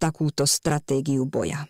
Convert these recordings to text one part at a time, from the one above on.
takúto stratégiu boja.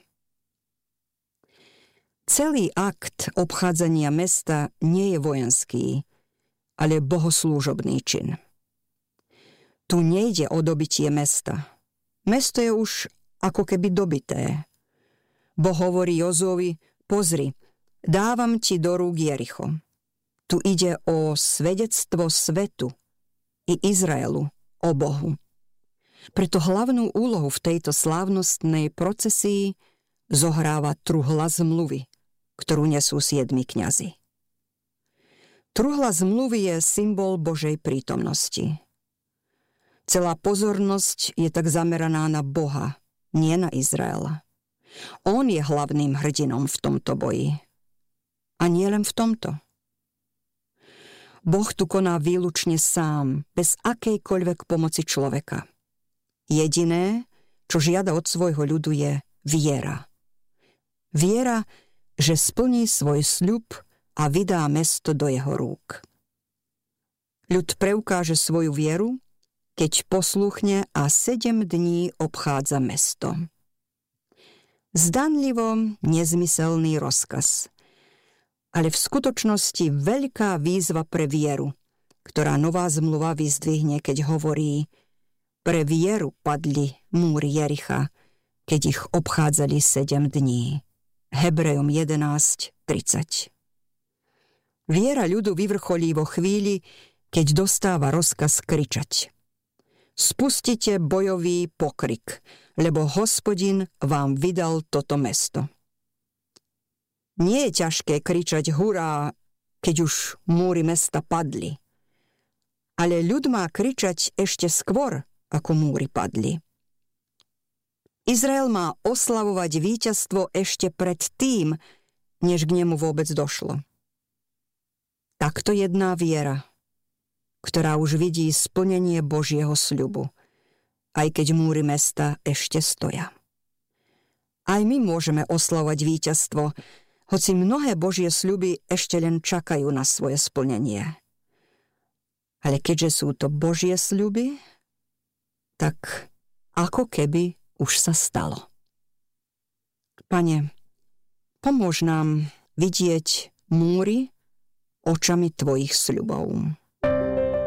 Celý akt obchádzania mesta nie je vojenský, ale bohoslúžobný čin. Tu nejde o dobitie mesta. Mesto je už ako keby dobité. Boh hovorí Jozuovi: pozri, dávam ti do rúk Jericho. Tu ide o svedectvo svetu i Izraelu o Bohu. Preto hlavnú úlohu v tejto slávnostnej procesii zohráva truhla zmluvy, ktorú nesú 7 kňazi. Truhla zmluvy je symbol Božej prítomnosti. Celá pozornosť je tak zameraná na Boha, nie na Izraela. On je hlavným hrdinom v tomto boji. A nie len v tomto. Boh tu koná výlučne sám, bez akejkoľvek pomoci človeka. Jediné, čo žiada od svojho ľudu, je viera. Viera, že splní svoj sľub a vydá mesto do jeho rúk. Ľud preukáže svoju vieru, keď posluchne a 7 dní obchádza mesto. Zdanlivo nezmyselný rozkaz, ale v skutočnosti veľká výzva pre vieru, ktorá nová zmluva vyzdvihne, keď hovorí: pre vieru padli múry Jericha, keď ich obchádzali 7 dní. Hebrejom 11:30. Viera ľudu vyvrcholí vo chvíli, keď dostáva rozkaz kričať: spustite bojový pokrik, lebo Hospodin vám vydal toto mesto. Nie je ťažké kričať hurá, keď už múry mesta padli. Ale ľud má kričať ešte skôr, ako múry padli. Izrael má oslavovať víťazstvo ešte pred tým, než k nemu vôbec došlo. Takto jedná viera, ktorá už vidí splnenie Božieho sľubu, aj keď múry mesta ešte stoja. Aj my môžeme oslavovať víťazstvo, hoci mnohé Božie sľuby ešte len čakajú na svoje splnenie. Ale keďže sú to Božie sľuby, tak ako keby už sa stalo. Pane, pomôž nám vidieť múry očami tvojich sľubov.